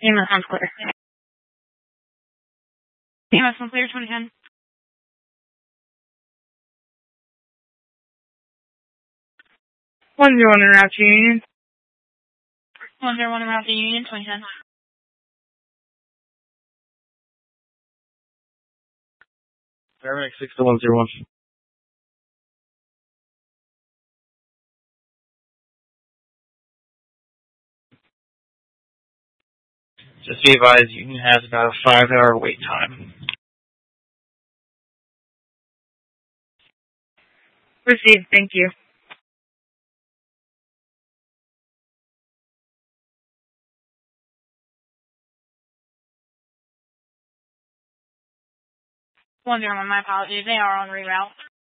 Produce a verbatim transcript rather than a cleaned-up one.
E M S sounds clear. E M S one clear, twenty ten. one zero one in route to Union. one zero one in route to Union, twenty ten. Paramedic six to one zero one. Just be advised, Union has about a five hour wait time. Received, thank you. one zero one, my apologies. They are on reroute.